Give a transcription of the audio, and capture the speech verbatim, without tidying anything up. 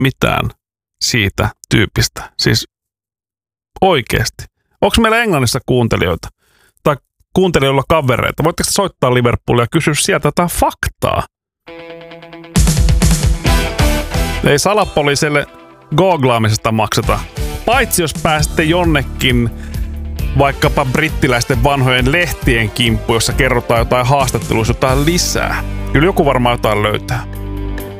mitään siitä tyypistä. Siis oikeesti. Onko meillä Englannissa kuuntelijoita? Tai kuuntelijoilla kavereita? Voitteko soittaa Liverpoolia ja kysyä sieltä jotain faktaa? Ei salapoliiselle googlaamisesta makseta. Paitsi jos pääsette jonnekin vaikkapa brittiläisten vanhojen lehtien kimppu, jossa kerrotaan jotain haastatteluissa jotain lisää. Kyllä joku varmaan jotain löytää.